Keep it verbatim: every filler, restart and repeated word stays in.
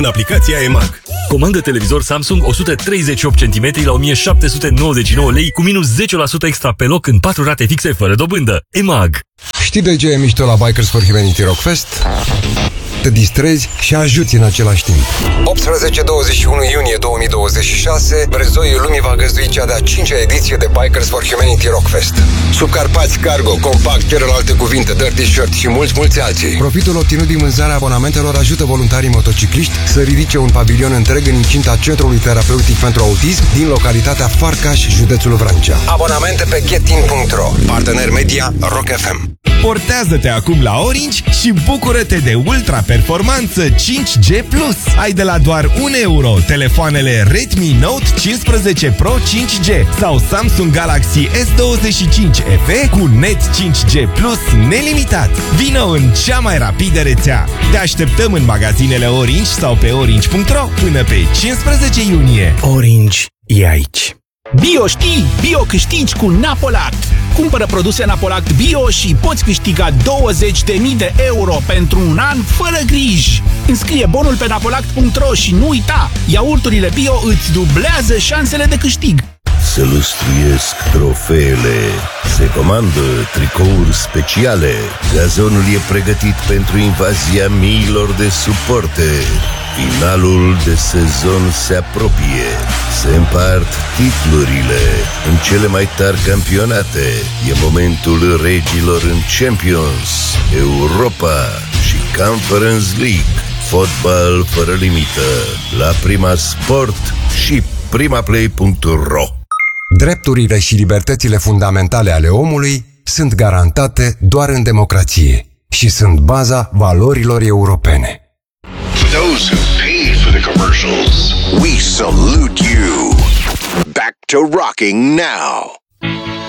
în aplicația E M A G. Comandă televizor Samsung o sută treizeci și opt centimetri la o mie șapte sute nouăzeci și nouă lei cu minus zece la sută extra pe loc în patru rate fixe fără dobândă. E M A G. Știi de ce e mișto la Bikers for Humanity Rockfest? Te distrezi și ajuți în același timp. optsprezece douăzeci și unu iunie două mii douăzeci și șase, Brezoiul Lumii va găzdui cea de-a cincea ediție de Bikers for Humanity Rockfest. Subcarpați, cargo, compact, celelalte cuvinte, dirty shirt și mulți, mulți alții. Profitul obținut din vânzarea abonamentelor ajută voluntarii motocicliști să ridice un pavilion întreg în incinta Centrului Terapeutic pentru Autism din localitatea Farcaș, județul Vrancea. Abonamente pe getin punct ro. Partener media Rock F M. Portează-te acum la Orange și bucură-te de ultra-performanță cinci G plus. Ai de la doar un euro telefoanele Redmi Note cincisprezece Pro cinci G sau Samsung Galaxy S douăzeci și cinci F E cu net cinci G plus nelimitat. Vino în cea mai rapidă rețea. Te așteptăm în magazinele Orange sau pe orange punct ro până pe cincisprezece iunie. Orange e aici. Bio știi? Bio câștigi cu Napolact! Cumpără produse Napolact Bio și poți câștiga douăzeci de mii de euro pentru un an fără griji! Înscrie bonul pe napolact punct ro și nu uita! Iaurturile Bio îți dublează șansele de câștig! Se lustruiesc trofeele, se comandă tricouri speciale, gazonul e pregătit pentru invazia miilor de suporteri. Finalul de sezon se apropie, se împart titlurile în cele mai tari campionate. E momentul regilor în Champions, Europa și Conference League. Fotbal fără limită la Prima Sport și primaplay punct ro. Drepturile și libertățile fundamentale ale omului sunt garantate doar în democrație și sunt baza valorilor europene. For those who paid for the commercials, we salute you. Back to rocking now.